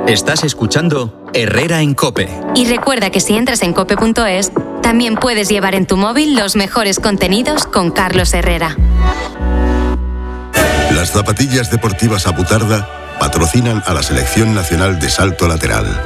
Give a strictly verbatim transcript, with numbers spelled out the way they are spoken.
Estás escuchando Herrera en COPE. Y recuerda que si entras en cope punto es, también puedes llevar en tu móvil los mejores contenidos con Carlos Herrera. Las zapatillas deportivas Abutarda patrocinan a la Selección Nacional de Salto Lateral.